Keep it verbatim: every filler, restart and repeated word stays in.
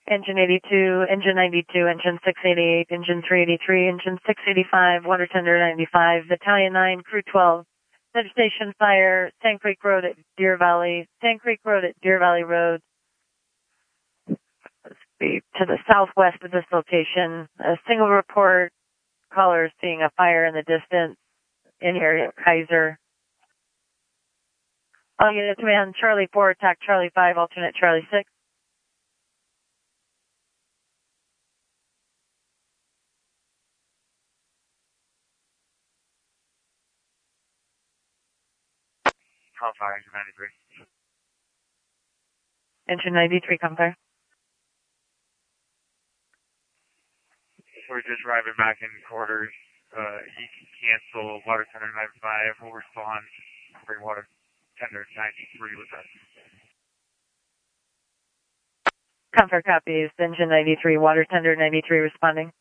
Engine eighty-two, engine ninety-two, engine six eighty-eight, engine three eighty-three, engine six eighty-five, water tender ninety-five, Battalion nine, crew twelve, center station fire, Sand Creek Road at Deer Valley, Sand Creek Road at Deer Valley Road. Let's be to the southwest of this location. A single report, callers seeing a fire in the distance in area of Kaiser. All units command Charlie four, attack Charlie five, alternate Charlie six. Call fire, engine ninety-three. Engine ninety-three, come fire. We're just arriving back in quarters. Uh, he can cancel water tender ninety-five. We'll respond. Bring water tender ninety-three with us. Comfort copies, engine ninety-three, water tender ninety-three responding.